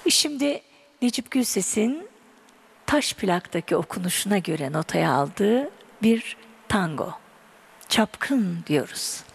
Şimdi Necip Gülses'in taş plaktaki okunuşuna göre notaya aldığı bir tango. Çapkın diyoruz.